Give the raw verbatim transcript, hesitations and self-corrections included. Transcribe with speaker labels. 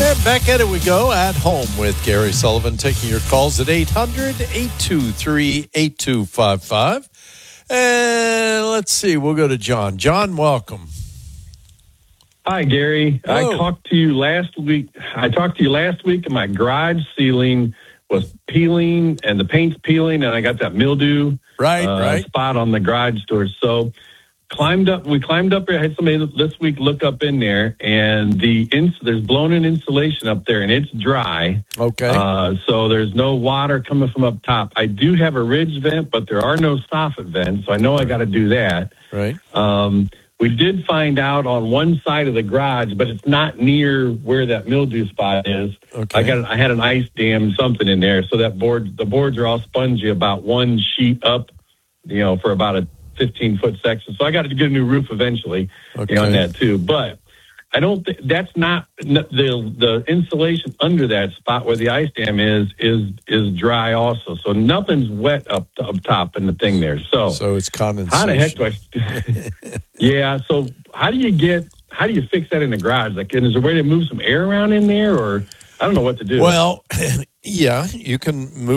Speaker 1: And back at it we go at home with Gary Sullivan, taking your calls at eight hundred, eight two three, eight two five five. And let's see, we'll go to John. John, welcome.
Speaker 2: Hi, Gary.
Speaker 1: Hello.
Speaker 2: I talked to you last week. I talked to you last week, and my garage ceiling was peeling, and the paint's peeling, and I got that mildew
Speaker 1: Right,
Speaker 2: uh,
Speaker 1: right.
Speaker 2: spot on the garage door. So climbed up. We climbed up there. I had somebody this week look up in there, and the ins- there's blown in insulation up there, and it's dry.
Speaker 1: Okay.
Speaker 2: Uh, so there's no water coming from up top. I do have a ridge vent, but there are no soffit vents, so I know I got to do that.
Speaker 1: Right.
Speaker 2: Um, we did find out on one side of the garage, but it's not near where that mildew spot is.
Speaker 1: Okay.
Speaker 2: I got, I had an ice dam, something in there, so that board, the boards are all spongy, about one sheet up, you know, for about a fifteen foot section. So I got to get a new roof eventually
Speaker 1: Okay.
Speaker 2: you know, on that too. But I don't think that's not the the insulation under that spot where the ice dam is is is dry also. So nothing's wet up up top in the thing there. So,
Speaker 1: So it's condensation.
Speaker 2: how the heck do I? Yeah. So how do you get? How do you fix that in the garage? Like, is there a way to move some air around in there, or I don't know what to do.
Speaker 1: Well, yeah, you can move